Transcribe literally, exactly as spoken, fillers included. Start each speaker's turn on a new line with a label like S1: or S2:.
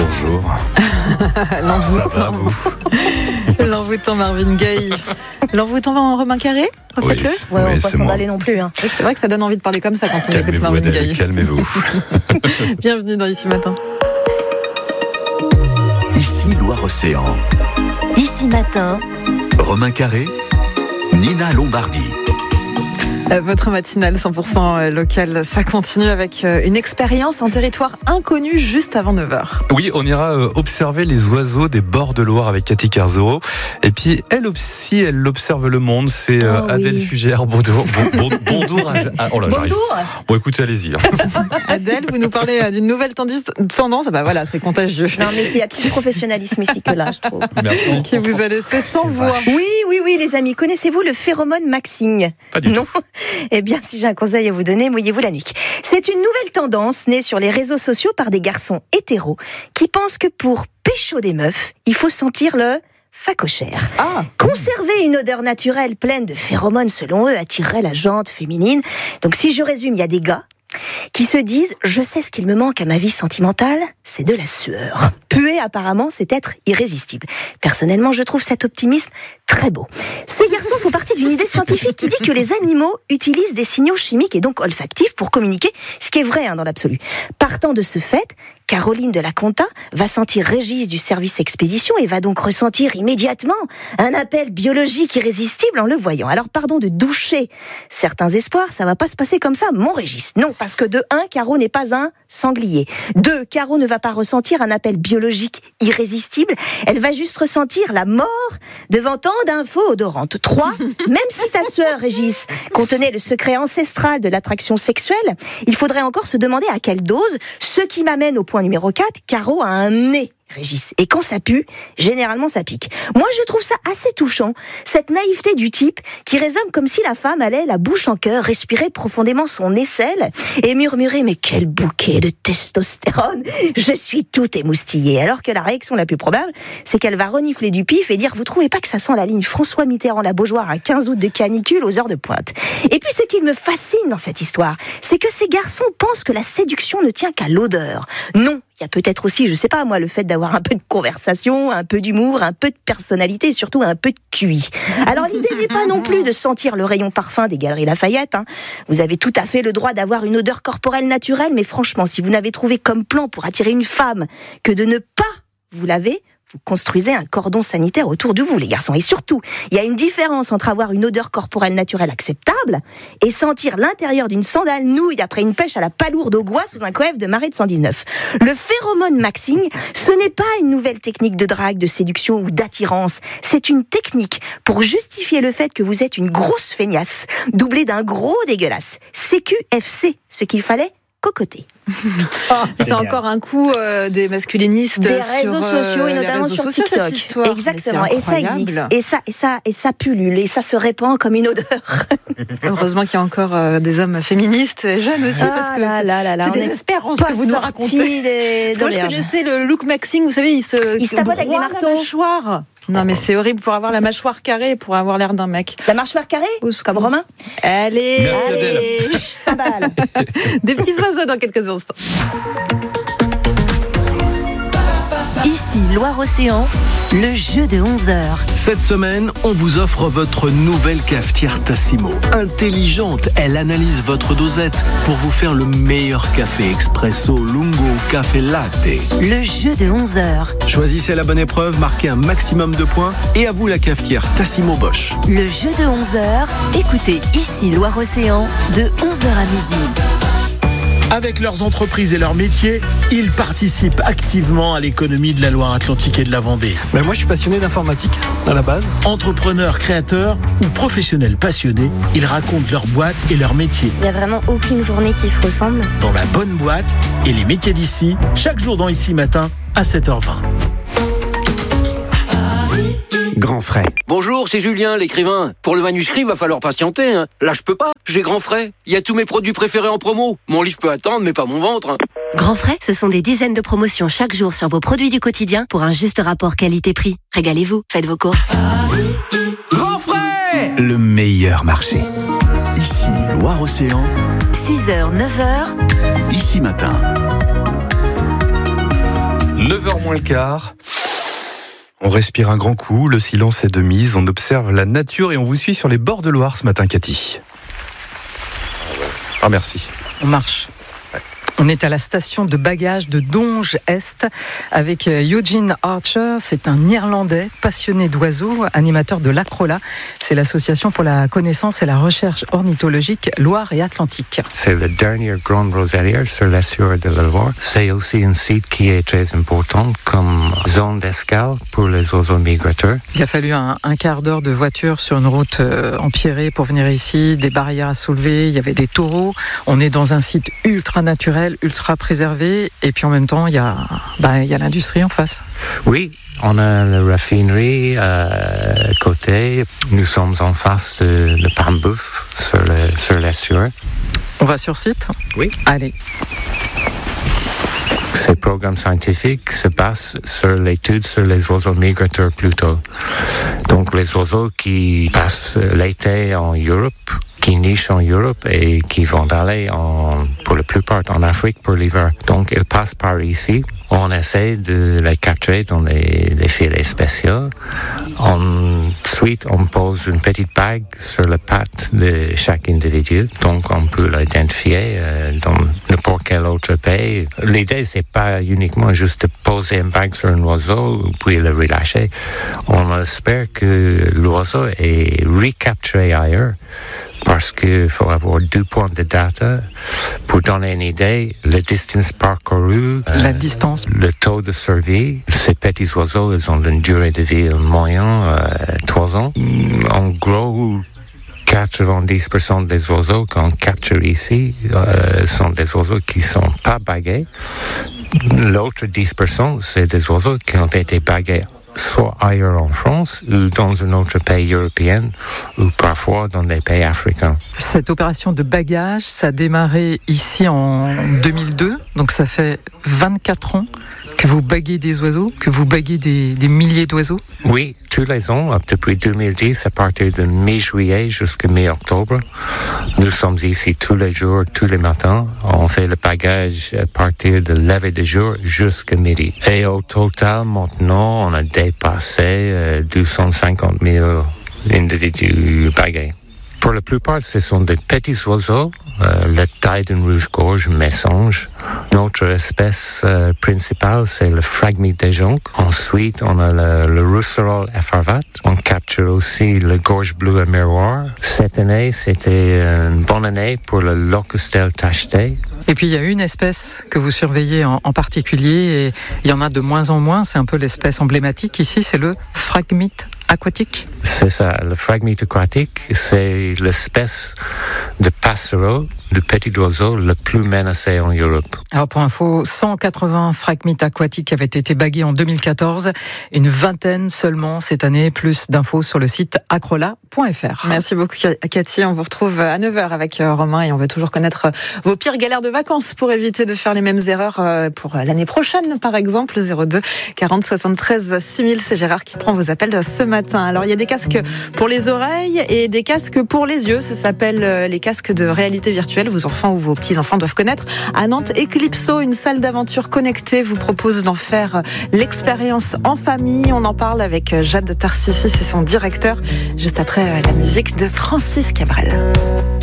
S1: Bonjour. Ça va, vous?
S2: L'envoûtant Marvin Gaye. L'envoûtant Romain Carré, refaites-le.
S3: Oui, ouais, on
S1: oui,
S3: va pas s'emballer non plus. Hein.
S2: C'est vrai que ça donne envie de parler comme ça quand on écoute
S1: Calmez-vous,
S2: Marvin
S1: Adèle,
S2: Gaye.
S1: calmez-vous.
S2: Bienvenue dans Ici Matin.
S4: Ici Loire-Océan.
S5: Ici Matin.
S4: Romain Carré, Nina Lombardi.
S2: Euh, votre matinale cent pour cent local, ça continue avec euh, une expérience en territoire inconnu juste avant neuf heures.
S1: Oui, on ira euh, observer les oiseaux des bords de Loire avec Cathy Carzoro. Et puis, elle aussi, elle observe le monde. C'est euh,
S3: Oh, oui.
S1: Adèle Fugère. Bonjour. Bon, bon, bonjour. À... Ah, oh là, j'arrive.
S3: Bonjour.
S1: Bon, écoutez, allez-y. hein.
S2: Adèle, vous nous parlez euh, d'une nouvelle tendance. Bah voilà, c'est contagieux.
S3: Non, mais il y a plus de professionnalisme ici que là, je trouve.
S1: Merci.
S2: Qui vous a laissé sans voix.
S3: Oui, oui, oui, les amis. Connaissez-vous le phéromone maxing?
S1: Pas du
S3: Non.
S1: tout.
S3: Eh bien, si j'ai un conseil à vous donner, mouillez-vous la nuque. C'est une nouvelle tendance née sur les réseaux sociaux par des garçons hétéros qui pensent que pour pécho des meufs, il faut sentir le facochère.
S2: Ah,
S3: Conserver une odeur naturelle pleine de phéromones, selon eux, attirerait la jante féminine. Donc, si je résume, il y a des gars qui se disent « Je sais ce qu'il me manque à ma vie sentimentale, c'est de la sueur ». Puer, apparemment, c'est être irrésistible. Personnellement, je trouve cet optimisme très beau. Ces garçons sont partis d'une idée scientifique qui dit que les animaux utilisent des signaux chimiques et donc olfactifs pour communiquer, ce qui est vrai hein, dans l'absolu. Partant de ce fait, Caroline de la Conta va sentir Régis du service expédition et va donc ressentir immédiatement un appel biologique irrésistible en le voyant. Alors pardon de doucher certains espoirs, ça va pas se passer comme ça, mon Régis. Non, parce que de un, Caro n'est pas un sanglier. Deux, Caro ne va pas ressentir un appel biologique irrésistible, elle va juste ressentir la mort devant tant d'infos odorantes. Trois, même si ta sueur, Régis, contenait le secret ancestral de l'attraction sexuelle, il faudrait encore se demander à quelle dose, ce qui m'amène au point numéro quatre, Caro a un nez, Régis. Et quand ça pue, généralement ça pique. Moi, je trouve ça assez touchant, cette naïveté du type qui raisonne comme si la femme allait, la bouche en cœur, respirer profondément son aisselle et murmurer « Mais quel bouquet de testostérone! Je suis tout émoustillée !» Alors que la réaction la plus probable, c'est qu'elle va renifler du pif et dire « Vous trouvez pas que ça sent la ligne François Mitterrand-La Beaujoire à quinze août de canicule aux heures de pointe ?» Et puis ce qui me fascine dans cette histoire, c'est que ces garçons pensent que la séduction ne tient qu'à l'odeur. Non, il y a peut-être aussi, je sais pas moi, le fait d'avoir un peu de conversation, un peu d'humour, un peu de personnalité et surtout un peu de Q I. Alors l'idée n'est pas non plus de sentir le rayon parfum des Galeries Lafayette. Hein. Vous avez tout à fait le droit d'avoir une odeur corporelle naturelle, mais franchement, si vous n'avez trouvé comme plan pour attirer une femme que de ne pas vous laver, vous construisez un cordon sanitaire autour de vous, les garçons. Et surtout, il y a une différence entre avoir une odeur corporelle naturelle acceptable et sentir l'intérieur d'une sandale nouille après une pêche à la palourde au gois sous un coef de marée de cent dix-neuf. Le phéromone maxing, ce n'est pas une nouvelle technique de drague, de séduction ou d'attirance. C'est une technique pour justifier le fait que vous êtes une grosse feignasse, doublée d'un gros dégueulasse. C Q F C, ce qu'il fallait cocoter.
S2: Ah, c'est encore un coup euh, des masculinistes
S3: des
S2: sur,
S3: réseaux sociaux et
S2: euh,
S3: notamment
S2: les réseaux
S3: sur
S2: sociaux,
S3: TikTok.
S2: cette histoire.
S3: Exactement.
S2: Mais c'est
S3: Et ça existe.
S2: incroyable.
S3: Et ça, et ça, et ça pullule. Et ça se répand comme une odeur.
S2: Heureusement qu'il y a encore euh, des hommes féministes et jeunes aussi,
S3: Ah
S2: parce que
S3: là
S2: c'est,
S3: là là là,
S2: c'est
S3: on est
S2: désespérant ce
S3: pas
S2: que vous nous
S3: sortis
S2: racontez.
S3: des-
S2: Parce que moi, je
S3: d'auberges.
S2: connaissais le look maxing, vous savez, il se,
S3: Il se tapote avec des
S2: broie
S3: marteaux.
S2: la mâchoire. Non, mais c'est horrible pour avoir la mâchoire carrée et pour avoir l'air d'un mec.
S3: La mâchoire carrée,
S2: Au secours.
S3: comme Romain.
S2: Allez,
S1: Merci, Adèle.
S3: Allez, cymbale.
S2: des petits oiseaux dans quelques instants.
S5: Ici Loire-Océan, le jeu de onze heures.
S4: Cette semaine, on vous offre votre nouvelle cafetière Tassimo. Intelligente, elle analyse votre dosette pour vous faire le meilleur café expresso, lungo, café latte.
S5: Le jeu de onze heures.
S4: Choisissez la bonne épreuve, marquez un maximum de points et à vous la cafetière Tassimo Bosch.
S5: Le jeu de onze heures. Écoutez Ici Loire-Océan de onze heures à midi.
S6: Avec leurs entreprises et leurs métiers, ils participent activement à l'économie de la Loire-Atlantique et de la Vendée.
S7: Ben moi, je suis passionné d'informatique à la base.
S6: Entrepreneurs, créateurs ou professionnels passionnés, ils racontent leur boîte et leur métier.
S8: Il n'y a vraiment aucune journée qui se ressemble.
S6: Dans la bonne boîte et les métiers d'ici, chaque jour dans Ici Matin à sept heures vingt.
S4: Grand frais.
S9: Bonjour, c'est Julien, l'écrivain. Pour le manuscrit, va falloir patienter. Hein. Là, je peux pas. J'ai grand frais. Il y a tous mes produits préférés en promo. Mon livre peut attendre, mais pas mon ventre. Hein.
S5: Grand frais, ce sont des dizaines de promotions chaque jour sur vos produits du quotidien pour un juste rapport qualité-prix. Régalez-vous, faites vos courses.
S9: Grand frais!
S4: Le meilleur marché. Ici, Loire-Océan.
S5: six heures, neuf heures.
S4: Ici Matin.
S1: neuf heures moins le quart. On respire un grand coup, le silence est de mise, on observe la nature et on vous suit sur les bords de Loire ce matin, Cathy. Ah, merci.
S2: On marche. On est à la station de bagages de Donges-Est avec Eugene Archer. C'est un Néerlandais passionné d'oiseaux, animateur de l'Acrola. C'est l'association pour la connaissance et la recherche ornithologique Loire et Atlantique.
S10: C'est le dernier grand roselière sur l'estuaire de la Loire. C'est aussi un site qui est très important comme zone d'escale pour les oiseaux migrateurs.
S2: Il a fallu un, un quart d'heure de voiture sur une route euh, empierrée pour venir ici, des barrières à soulever, il y avait des taureaux. On est dans un site ultra naturel, ultra préservé, et puis en même temps il y a, bah, il y a l'industrie en face.
S10: Oui, on a la raffinerie à côté. Nous sommes en face de, de Pambouf sur le sur l'estuaire.
S2: On va sur site ?
S10: Oui.
S2: Allez.
S10: Ces programmes scientifiques se basent sur l'étude sur les oiseaux migrateurs plutôt. Donc les oiseaux qui passent l'été en Europe, qui nichent en Europe et qui vont aller en, pour la plupart en Afrique pour l'hiver. Donc ils passent par ici. On essaie de les capturer dans les, les filets spéciaux. Ensuite, on pose une petite bague sur la patte de chaque individu. Donc, on peut l'identifier euh, dans n'importe quel autre pays. L'idée, c'est pas uniquement juste de poser une bague sur un oiseau puis le relâcher. On espère que l'oiseau est recapturé ailleurs. Parce qu'il faut avoir deux points de data pour donner une idée, la distance parcourue,
S2: la euh, distance,
S10: le taux de survie. Ces petits oiseaux, ils ont une durée de vie moyenne euh, trois ans. En gros, quatre-vingt-dix pour cent des oiseaux qu'on capture ici euh, sont des oiseaux qui ne sont pas bagués. L'autre dix pour cent, c'est des oiseaux qui ont été bagués soit ailleurs en France ou dans un autre pays européen ou parfois dans des pays africains.
S2: Cette opération de bagage, ça a démarré ici en deux mille deux, donc ça fait vingt-quatre ans que vous baguez des oiseaux, que vous baguez des, des milliers d'oiseaux.
S10: Oui, tous les ans, depuis deux mille dix, à partir de mi-juillet jusqu'à mi-octobre, nous sommes ici tous les jours, tous les matins. On fait le bagage à partir de lever du jour jusqu'à midi. Et au total, maintenant, on a dépassé euh, deux cent cinquante mille individus bagués. Pour la plupart, ce sont des petits oiseaux, euh, la taille d'un rouge-gorge, messange. Notre espèce euh, principale, c'est le phragmite des joncs. Ensuite, on a le, le rousserolle effarvat. On capture aussi le gorge bleu à miroir. Cette année, c'était une bonne année pour le locustel tacheté.
S2: Et puis, il y a une espèce que vous surveillez en, en particulier, et il y en a de moins en moins. C'est un peu l'espèce emblématique ici, c'est le phragmite aquatique.
S10: C'est ça, le phragmite aquatique, c'est l'espèce de passereau, de petit oiseau le plus menacé en Europe.
S2: Alors pour info, cent quatre-vingts phragmites aquatiques avaient été bagués en deux mille quatorze, une vingtaine seulement cette année. Plus d'infos sur le site acrola point f r. Merci beaucoup Cathy, on vous retrouve à neuf heures avec Romain et on veut toujours connaître vos pires galères de vacances pour éviter de faire les mêmes erreurs pour l'année prochaine par exemple. Zéro deux quarante soixante-treize six mille, c'est Gérard qui prend vos appels ce matin. Alors il y a des casques pour les oreilles et des casques pour les yeux, ça s'appelle les casques de réalité virtuelle. Vos enfants ou vos petits-enfants doivent connaître. À Nantes, Eclipso, une salle d'aventure connectée, vous propose d'en faire l'expérience en famille. On en parle avec Jade Tarsissi, c'est son directeur, juste après la musique de Francis Cabrel.